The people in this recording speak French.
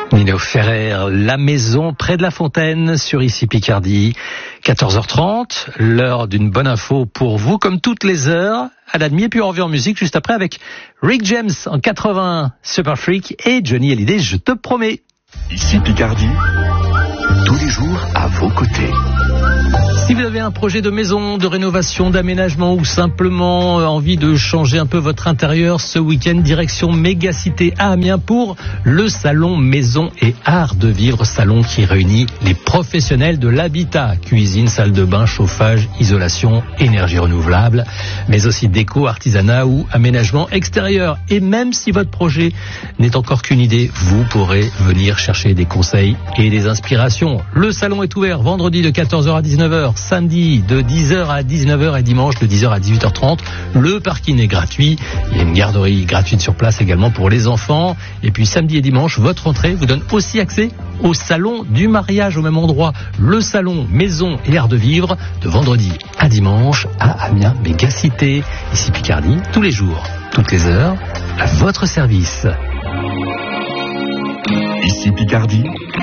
Nino Ferrer, La Maison près de la Fontaine sur Ici Picardie. 14h30, l'heure d'une bonne info pour vous, comme toutes les heures à la demi. Et puis on revient en musique juste après avec Rick James en 81, Super Freak, et Johnny Hallyday, Je te promets. Ici Picardie, tous les jours à vos côtés. Si vous avez un projet de maison, de rénovation, d'aménagement ou simplement envie de changer un peu votre intérieur, ce week-end, direction Mégacité à Amiens pour le salon Maison et Art de Vivre, salon qui réunit les professionnels de l'habitat, cuisine, salle de bain, chauffage, isolation, énergie renouvelable, mais aussi déco, artisanat ou aménagement extérieur. Et même si votre projet n'est encore qu'une idée, vous pourrez venir chercher des conseils et des inspirations. Le salon est ouvert vendredi de 14h à 19h. Samedi de 10h à 19h et dimanche de 10h à 18h30. Le parking est gratuit. Il y a une garderie gratuite sur place également pour les enfants. Et puis samedi et dimanche, votre entrée vous donne aussi accès au salon du mariage au même endroit. Le salon Maison et Art de Vivre de vendredi à dimanche à Amiens Mégacité. Ici Picardie, tous les jours, toutes les heures, à votre service. Ici Picardie,